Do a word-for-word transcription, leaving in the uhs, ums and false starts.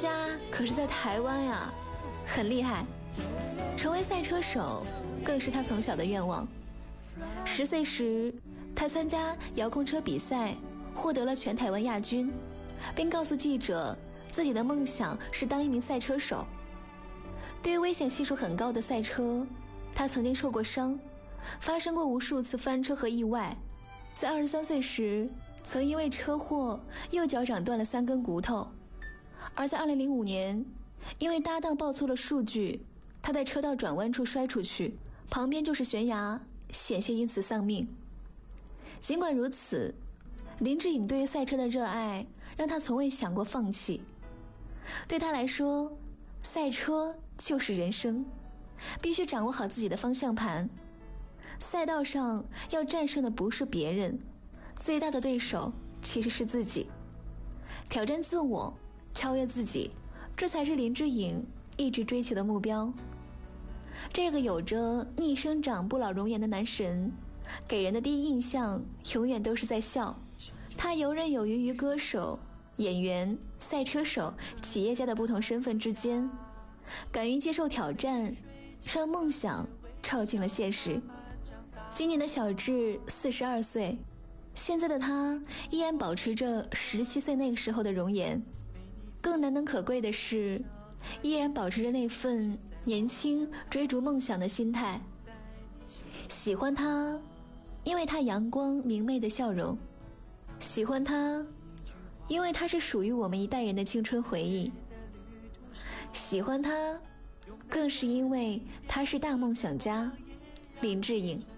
家可是在台湾呀，很厉害。成为赛车手更是他从小的愿望。十岁时，他参加遥控车比赛，获得了全台湾亚军，并告诉记者自己的梦想是当一名赛车手。对于危险系数很高的赛车，他曾经受过伤，发生过无数次翻车和意外。在二十三岁时，曾因为车祸右脚掌断了三根骨头。而在二零零五年，因为搭档报错了数据，他在车道转弯处摔出去，旁边就是悬崖，险些因此丧命。尽管如此，林志颖对于赛车的热爱让他从未想过放弃。对他来说，赛车就是人生，必须掌握好自己的方向盘。赛道上要战胜的不是别人，最大的对手其实是自己。挑战自我，超越自己，这才是林志颖一直追求的目标。这个有着逆生长不老容颜的男神，给人的第一印象永远都是在笑。他游刃有余于歌手、演员、赛车手、企业家的不同身份之间，敢于接受挑战，让梦想照进了现实。今年的小智四十二岁，现在的他依然保持着十七岁那个时候的容颜。更难能可贵的是，依然保持着那份年轻追逐梦想的心态。喜欢他，因为他阳光明媚的笑容；喜欢他，因为他是属于我们一代人的青春回忆；喜欢他，更是因为他是大梦想家林志颖。